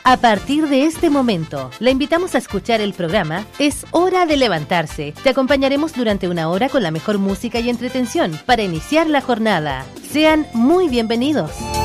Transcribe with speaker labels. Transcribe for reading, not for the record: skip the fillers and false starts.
Speaker 1: A partir de este momento, la invitamos a escuchar el programa Es Hora de Levantarse. Te acompañaremos durante una hora con la mejor música y entretención para iniciar la jornada. Sean muy bienvenidos.